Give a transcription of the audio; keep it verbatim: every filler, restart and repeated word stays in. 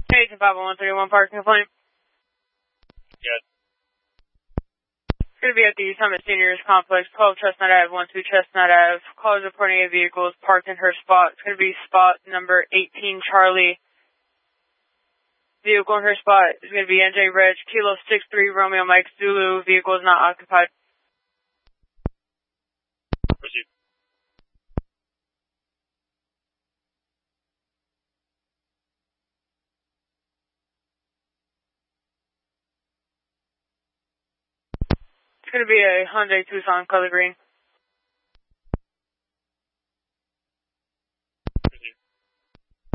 Hey, it's five one three one parking complaint. Yes. It's going to be at the Summit Seniors Complex, twelve Chestnut Ave, one two Chestnut Ave. Call is reporting a vehicle is parked in her spot. It's going to be spot number eighteen Charlie. Vehicle in her spot is going to be N J Reg, Kilo six three Romeo Mike Zulu. Vehicle is not occupied. Proceed. It's going to be a Hyundai Tucson color green.